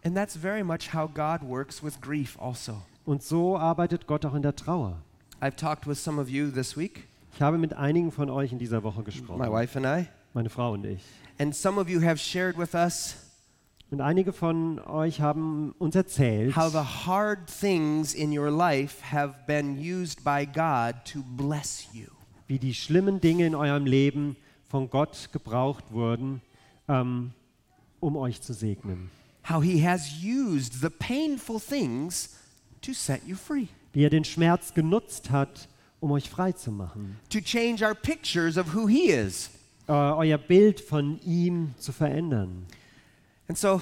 And that's very much how God works with grief also. Und so arbeitet Gott auch in der Trauer. I've talked with some of you this week, Ich habe mit einigen von euch in dieser Woche my gesprochen, wife and I, meine Frau und ich. and some of you have shared with us Und einige von euch haben uns erzählt, how the hard things in your life have been used by God to bless you. wie die schlimmen Dinge in eurem Leben von Gott gebraucht wurden, um euch zu segnen. How he has used the painful things to set you free, Wie er den Schmerz genutzt hat, um euch frei zu machen. to change our pictures of who he is. Euer Bild von ihm zu verändern. And so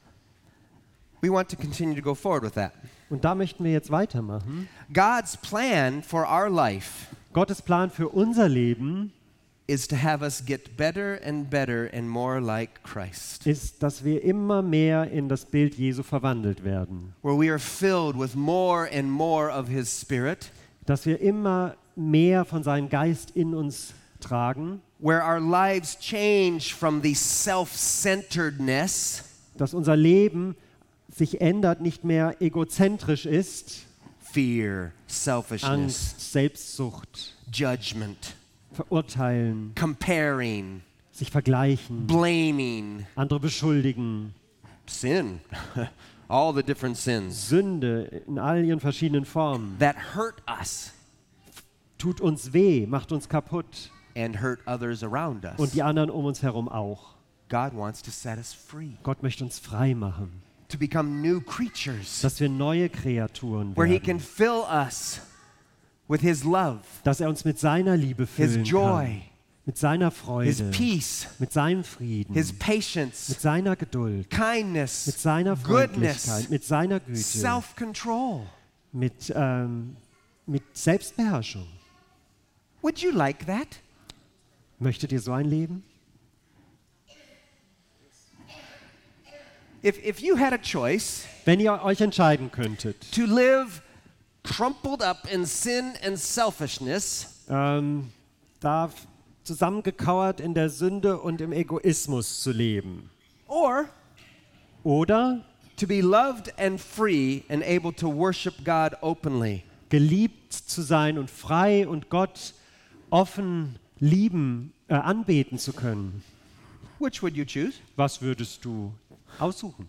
we want to continue to go forward with that. Und da möchten wir jetzt weitermachen. God's plan for our life Gottes Plan für unser Leben is to have us get better and more like Christ, ist, dass wir immer mehr in das Bild Jesu verwandelt werden. where we are filled with more and more of his Spirit, Dass wir immer mehr von seinem Geist in uns tragen. where our lives change from the self-centeredness Dass unser Leben sich ändert, nicht mehr egozentrisch ist. fear, selfishness, Angst, Selbstsucht, judgment, verurteilen, comparing, sich vergleichen, blaming, andere beschuldigen, sin, all the different sins Sünde in all ihren verschiedenen Formen. that hurt us Tut uns weh, macht uns kaputt and hurt others around us. und die anderen um uns herum auch. God wants to set us free, Gott möchte uns frei machen, to become new creatures, dass wir neue Kreaturen where he can werden, fill us with his love, dass er uns mit seiner Liebe his füllen joy, kann, mit seiner his Freude, peace, mit seinem Frieden, his patience, mit seiner Geduld, mit kindness, seiner goodness, Freundlichkeit, mit seiner Güte, self-control. mit Selbstbeherrschung. Would you like that? Möchtet ihr so ein Leben? If you had a choice Wenn ihr euch entscheiden könntet, to live crumpled up in sin and selfishness, da zusammengekauert in der Sünde und im Egoismus zu leben, or oder to be loved and free and able to worship God openly, geliebt zu sein und frei und Gott offen anbeten zu können, which would you choose? was würdest du aussuchen?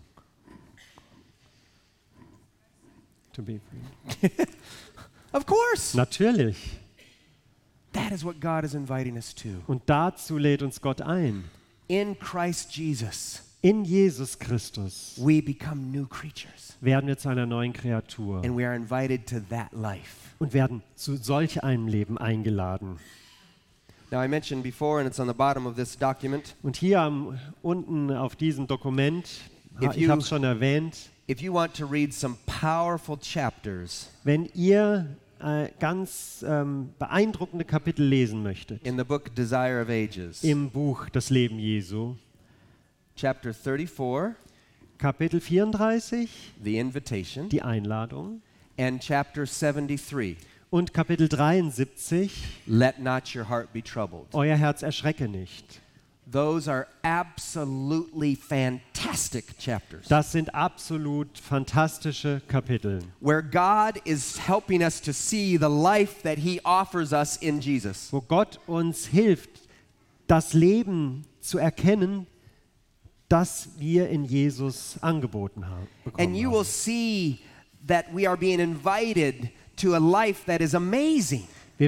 To be free. Of course. Natürlich. That is what God is inviting us to. Und dazu lädt uns Gott ein. In Christ Jesus, In Jesus Christus we become new creatures, werden wir zu einer neuen Kreatur and we are invited to that life. und werden zu solch einem Leben eingeladen. Now, I mentioned before, and it's on the bottom of this document, Und hier unten auf diesem Dokument, If ich you- habe es schon erwähnt, if you want to read some powerful chapters wenn ihr ganz beeindruckende Kapitel lesen möchtet, in the book Desire of Ages, im Buch Das Leben Jesu, chapter 34, Kapitel 34, the invitation, die Einladung, and chapter 73, und Kapitel 73, let not your heart be troubled. euer Herz erschrecke nicht. Those are absolutely fantastic chapters, Das sind absolut fantastische Kapitel, where God is helping us to see the life that he offers us in Jesus. wo Gott uns hilft, das Leben zu erkennen, das wir in Jesus angeboten haben. And you will see that we are being invited to a life that is amazing.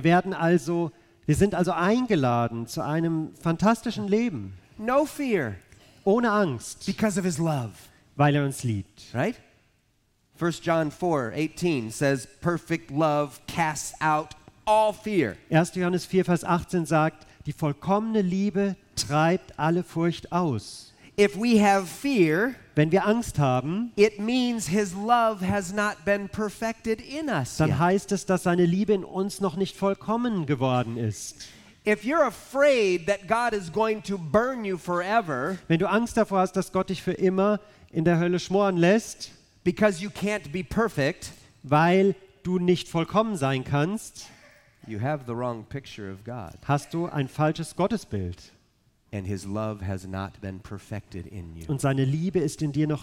Wir sind also eingeladen zu einem fantastischen Leben, No fear, ohne Angst, because of his love, weil er uns liebt. right? 1 John 4:18 says, perfect love casts out all fear. 1. Johannes 4, Vers 18 sagt, die vollkommene Liebe treibt alle Furcht aus. If we have fear, Wenn wir Angst haben, it means his love has not been perfected in us dann yet. heißt es, dass seine Liebe in uns noch nicht vollkommen geworden ist. If you're afraid that God is going to burn you forever Wenn du Angst davor hast, dass Gott dich für immer in der Hölle schmoren lässt, because you can't be perfect, weil du nicht vollkommen sein kannst, you have the wrong picture of God. hast du ein falsches Gottesbild. And his love has not been perfected in you. Und seine Liebe ist in dir noch